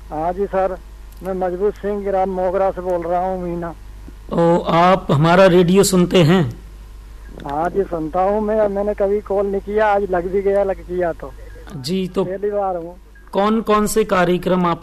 हाँ जी सर, मैं मजबूत सिंह ग्राम मोगरा से बोल रहा हूँ, मीना। तो आप हमारा रेडियो सुनते हैं? हाँ जी, सुनता हूँ मैं। मैंने कभी कॉल नहीं किया, आज लग भी गया, लग किया तो जी, तो पहली बार हूँ। कौन कौन से कार्यक्रम आप